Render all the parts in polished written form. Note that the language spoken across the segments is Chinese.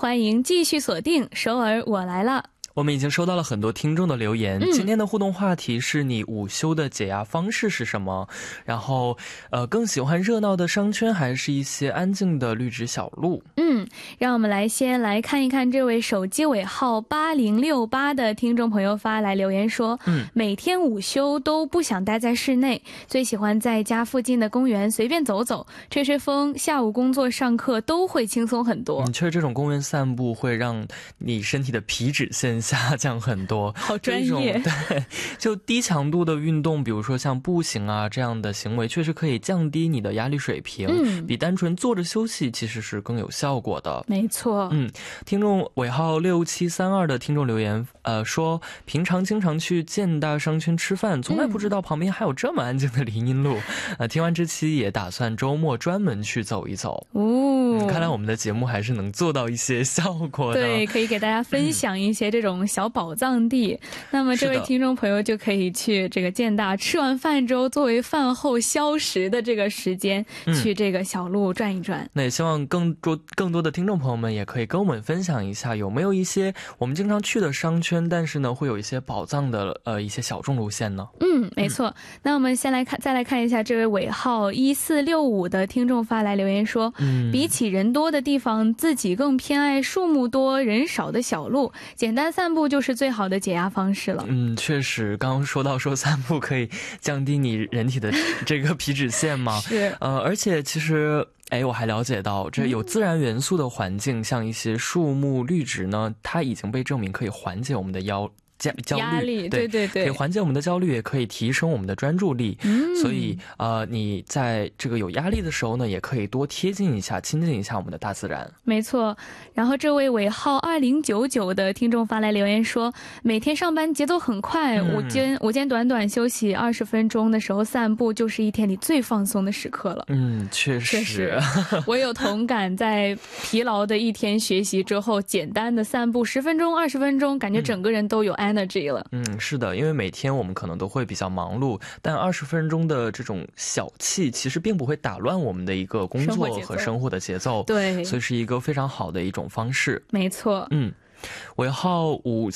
欢迎继续锁定首尔我来了。 我们已经收到了很多听众的留言，今天的互动话题是你午休的解压方式是什么？然后更喜欢热闹的商圈还是一些安静的绿植小路？ 让我们先来看一看这位手机尾号8068的听众朋友发来留言说，每天午休都不想待在室内，最喜欢在家附近的公园随便走走，吹吹风，下午工作上课都会轻松很多。 确实这种公园散步会让你身体的皮脂腺下降很多。 好专业。 对，就低强度的运动，比如说像步行啊这样的行为，确实可以降低你的压力水平，比单纯坐着休息其实是更有效果的。 没错。 听众尾号6732的听众留言说，平常经常去建大商圈吃饭，从来不知道旁边还有这么安静的林荫路。听完这期也打算周末专门去走一走。看来我们的节目还是能做到一些效果的。 对，可以给大家分享一些这种小宝藏地。那么这位听众朋友就可以去这个建大，吃完饭之后作为饭后消食的这个时间，去这个小路转一转。 那也希望更多的听众朋友们也可以跟我们分享一下，有没有一些我们经常去的商圈，但是呢会有一些宝藏的一些小众路线呢？ 没错。那我们再来看一下这位尾号1465的听众发来留言说，比起人多的地方，自己更偏爱树木多人少的小路，简单散步就是最好的解压方式了。 确实，刚刚说到散步可以降低你人体的这个皮脂腺嘛。 是。 而且其实我还了解到，这有自然元素的环境，像一些树木绿植呢，它已经被证明可以缓解我们的焦虑， 对， 可以缓解我们的焦虑，也可以提升我们的专注力。所以你在这个有压力的时候呢，也可以多亲近一下我们的大自然。 没错。然后这位尾号2099的听众发来留言说，每天上班节奏很快，午间短短休息20分钟的时候散步，就是一天里最放松的时刻了。 确实我有同感，在疲劳的一天学习之后，简单的散步10分钟20分钟，感觉整个人都有energy 了。 是的，因为每天我们可能都会比较忙碌，但20分钟的这种小憩其实并不会打乱我们的一个工作和生活的节奏。对，所以是一个非常好的一种方式。 没错。 尾号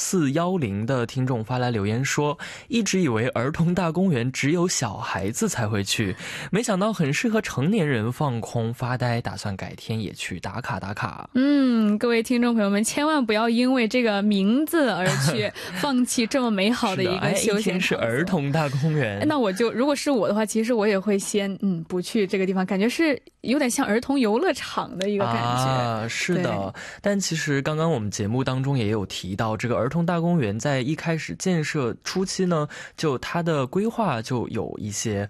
5410的听众发来留言说，一直以为儿童大公园只有小孩子才会去，没想到很适合成年人放空发呆，打算改天也去打卡。 各位听众朋友们，千万不要因为这个名字而去放弃这么美好的一个休闲场所。 是儿童大公园。 那如果是我的话，其实我也会先不去这个地方，感觉是有点像儿童游乐场的一个感觉。 是的。但其实刚刚我们节目当中也有提到，这个儿童大公园在一开始建设初期呢，就它的规划就有一些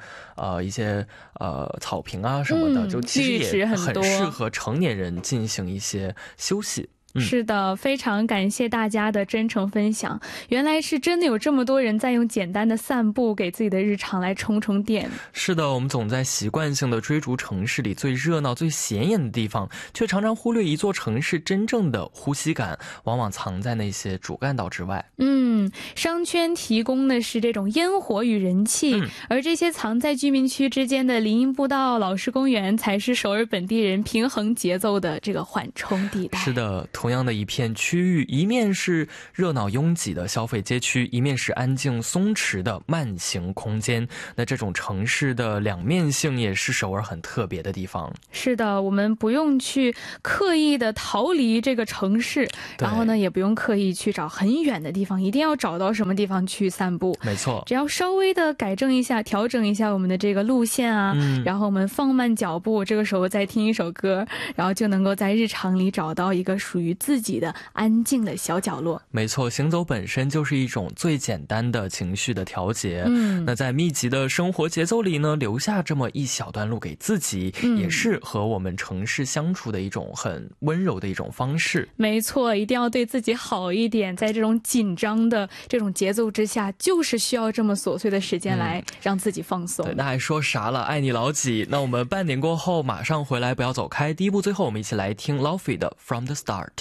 草坪啊什么的，就其实也很适合成年人进行一些休息。 是的，非常感谢大家的真诚分享。原来是真的有这么多人在用简单的散步给自己的日常来充电。 是的，我们总在习惯性的追逐城市里最热闹最显眼的地方，却常常忽略一座城市真正的呼吸感往往藏在那些主干道之外。 商圈提供的是这种烟火与人气，而这些藏在居民区之间的林荫步道、老式公园才是首尔本地人平衡节奏的这个缓冲地带。 是的，同样的一片区域，一面是热闹拥挤的消费街区，一面是安静松弛的慢行空间。那这种城市的两面性也是首尔很特别的地方。 是的，我们不用去刻意的逃离这个城市，然后呢也不用刻意去找很远的地方，一定要找到什么地方去散步。 没错， 只要稍微的改正一下调整一下我们的这个路线啊，然后我们放慢脚步，这个时候再听一首歌，然后就能够在日常里找到一个属于自己的安静的小角落。 没错，行走本身就是一种最简单的情绪的调节。那在密集的生活节奏里呢，留下这么一小段路给自己，也是和我们城市相处的一种很温柔的一种方式。 没错，一定要对自己好一点，在这种紧张的这种节奏之下，就是需要这么琐碎的时间来让自己放松。 对，那还说啥了，爱你老几。那我们半点过后马上回来，不要走开。第一部最后我们一起来听 Laufey 的 From the Start。